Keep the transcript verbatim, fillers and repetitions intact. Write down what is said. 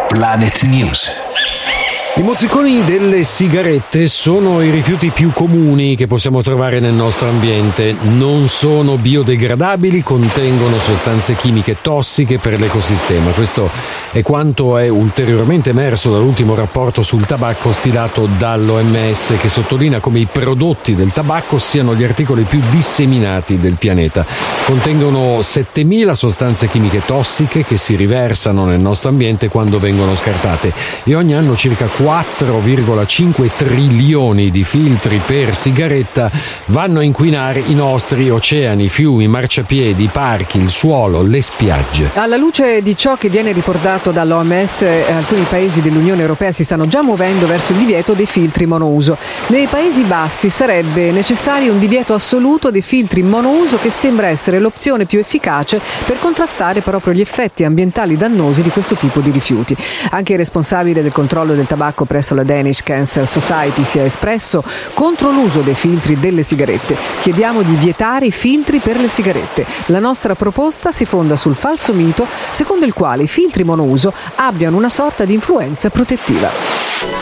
Planet News. I mozziconi delle sigarette sono i rifiuti più comuni che possiamo trovare nel nostro ambiente. Non sono biodegradabili, contengono sostanze chimiche tossiche per l'ecosistema. Questo è quanto è ulteriormente emerso dall'ultimo rapporto sul tabacco stilato dall'O M S, che sottolinea come i prodotti del tabacco siano gli articoli più disseminati del pianeta. Contengono settemila sostanze chimiche tossiche che si riversano nel nostro ambiente quando vengono scartate, e ogni anno circa quattro virgola cinque trilioni di filtri per sigaretta vanno a inquinare i nostri oceani, fiumi, marciapiedi, parchi, il suolo, le spiagge. Alla luce di ciò che viene riportato dall'O M S, alcuni paesi dell'Unione Europea si stanno già muovendo verso il divieto dei filtri monouso. Nei Paesi Bassi sarebbe necessario un divieto assoluto dei filtri monouso, che sembra essere l'opzione più efficace per contrastare proprio gli effetti ambientali dannosi di questo tipo di rifiuti. Anche il responsabile del controllo del tabacco presso la Danish Cancer Society si è espresso contro l'uso dei filtri delle sigarette. Chiediamo di vietare i filtri per le sigarette. La nostra proposta si fonda sul falso mito secondo il quale i filtri monouso abbiano una sorta di influenza protettiva.